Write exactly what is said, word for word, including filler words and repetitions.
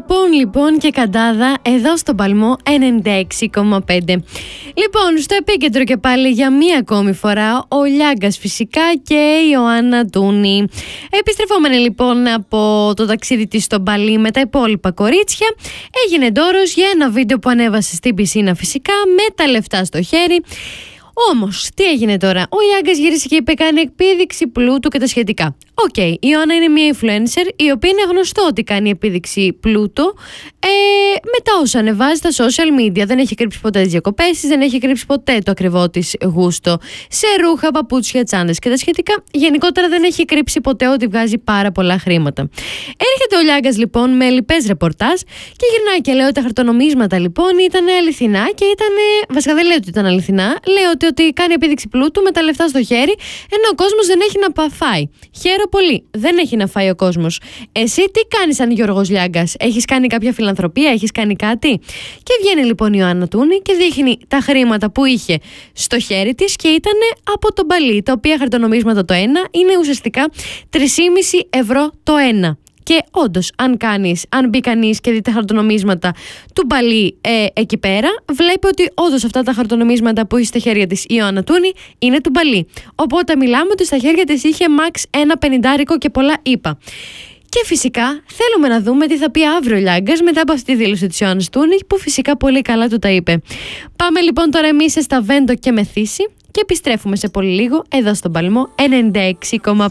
Ραπών λοιπόν και Καντάδα εδώ στον Παλμό ενενήντα έξι κόμμα πέντε. Λοιπόν, στο επίκεντρο και πάλι για μία ακόμη φορά ο Λιάγκας φυσικά και η Ιωάννα Τούνη. Επιστρεφόμενη λοιπόν από το ταξίδι της στον Παλί με τα υπόλοιπα κορίτσια, έγινε ντόρος για ένα βίντεο που ανέβασε στην πισίνα φυσικά με τα λεφτά στο χέρι. Όμως, τι έγινε τώρα? Ο Λιάγκας γύρισε και είπε: κάνει επίδειξη πλούτου και τα σχετικά. Οκ, okay, η Ιωάννα είναι μια influencer η οποία είναι γνωστό ότι κάνει επίδειξη πλούτου ε, μετά όσα ανεβάζει στα social media. Δεν έχει κρύψει ποτέ τις διακοπές της, δεν έχει κρύψει ποτέ το ακριβό της γούστο σε ρούχα, παπούτσια, τσάντες και τα σχετικά. Γενικότερα δεν έχει κρύψει ποτέ ότι βγάζει πάρα πολλά χρήματα. Έρχεται ο Λιάγκας λοιπόν με λοιπές ρεπορτάζ και γυρνάει και λέει ότι τα χαρτονομίσματα λοιπόν ήταν αληθινά και ήταν. Βασικά δεν λέει ότι ήταν αληθινά, λέει ότι, ότι κάνει επίδειξη πλούτου με τα λεφτά στο χέρι, ενώ ο κόσμος δεν έχει να φάει. Χαίρομαι πολύ. Δεν έχει να φάει ο κόσμος. Εσύ τι κάνεις σαν Γιώργος Λιάγκας? Έχεις κάνει κάποια φιλανθρωπία, έχεις κάνει κάτι? Και βγαίνει λοιπόν η Ιωάννα Τούνη και δείχνει τα χρήματα που είχε στο χέρι της και ήταν από τον Παλί, τα οποία χαρτονομίσματα το ένα είναι ουσιαστικά τρία κόμμα πέντε ευρώ το ένα. Και όντως, αν κάνεις, αν μπει κανείς και δει τα χαρτονομίσματα του Παλί ε, εκεί πέρα, βλέπει ότι όντως αυτά τα χαρτονομίσματα που έχει στα χέρια της η Ιωάννα Τούνη είναι του Παλί. Οπότε μιλάμε ότι στα χέρια της είχε max ένα πενηντάρικο και πολλά είπα. Και φυσικά θέλουμε να δούμε τι θα πει αύριο ο Λιάγκας μετά από αυτή τη δήλωση της Ιωάννας Τούνη, που φυσικά πολύ καλά του τα είπε. Πάμε λοιπόν τώρα εμείς σε Σταβέντο και Μεθύσι και επιστρέφουμε σε πολύ λίγο εδώ στον Παλμό ενενήντα έξι κόμμα πέντε.